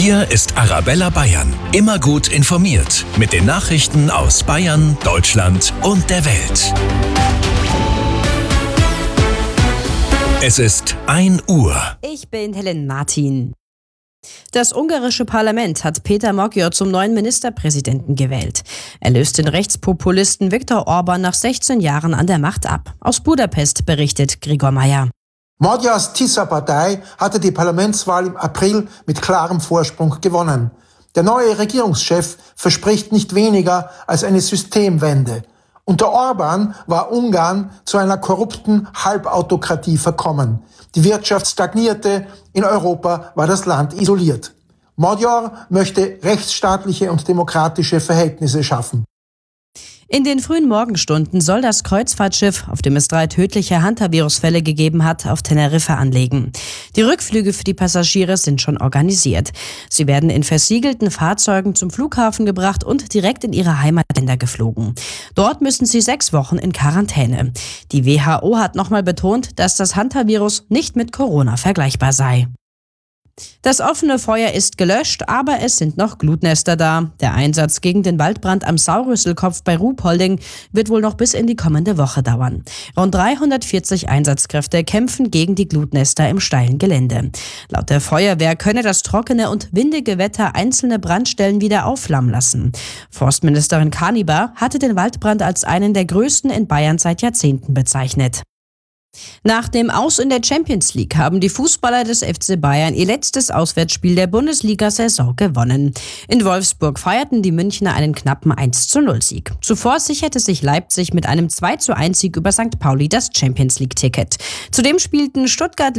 Hier ist Arabella Bayern. Immer gut informiert mit den Nachrichten aus Bayern, Deutschland und der Welt. Es ist 1 Uhr. Ich bin Helen Martin. Das ungarische Parlament hat Péter Magyar zum neuen Ministerpräsidenten gewählt. Er löst den Rechtspopulisten Viktor Orbán nach 16 Jahren an der Macht ab. Aus Budapest berichtet Gregor Meyer. Magyars Tisza-Partei hatte die Parlamentswahl im April mit klarem Vorsprung gewonnen. Der neue Regierungschef verspricht nicht weniger als eine Systemwende. Unter Orbán war Ungarn zu einer korrupten Halbautokratie verkommen. Die Wirtschaft stagnierte, in Europa war das Land isoliert. Magyar möchte rechtsstaatliche und demokratische Verhältnisse schaffen. In den frühen Morgenstunden soll das Kreuzfahrtschiff, auf dem es 3 tödliche Hantavirus-Fälle gegeben hat, auf Teneriffa anlegen. Die Rückflüge für die Passagiere sind schon organisiert. Sie werden in versiegelten Fahrzeugen zum Flughafen gebracht und direkt in ihre Heimatländer geflogen. Dort müssen sie 6 Wochen in Quarantäne. Die WHO hat nochmal betont, dass das Hantavirus nicht mit Corona vergleichbar sei. Das offene Feuer ist gelöscht, aber es sind noch Glutnester da. Der Einsatz gegen den Waldbrand am Saurüsselkopf bei Ruhpolding wird wohl noch bis in die kommende Woche dauern. Rund 340 Einsatzkräfte kämpfen gegen die Glutnester im steilen Gelände. Laut der Feuerwehr könne das trockene und windige Wetter einzelne Brandstellen wieder aufflammen lassen. Forstministerin Kanibar hatte den Waldbrand als einen der größten in Bayern seit Jahrzehnten bezeichnet. Nach dem Aus in der Champions League haben die Fußballer des FC Bayern ihr letztes Auswärtsspiel der Bundesliga-Saison gewonnen. In Wolfsburg feierten die Münchner einen knappen 1:0-Sieg. Zuvor sicherte sich Leipzig mit einem 2:1-Sieg über St. Pauli das Champions League-Ticket. Zudem spielten Stuttgart